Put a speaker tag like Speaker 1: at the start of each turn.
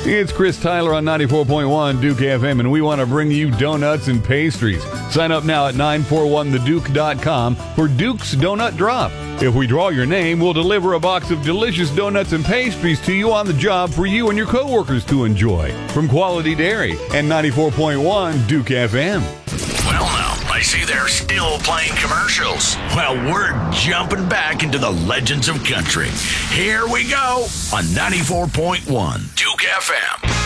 Speaker 1: It's Chris Tyler on 94.1 Duke FM, and we want to bring you donuts and pastries. Sign up now at 941theduke.com for Duke's Donut Drop. If we draw your name, we'll deliver a box of delicious donuts and pastries to you on the job for you and your coworkers to enjoy. From Quality Dairy and 94.1 Duke FM.
Speaker 2: Well, now, I see they're still playing commercials. Well, we're jumping back into the legends of country. Here we go on 94.1 Duke FM.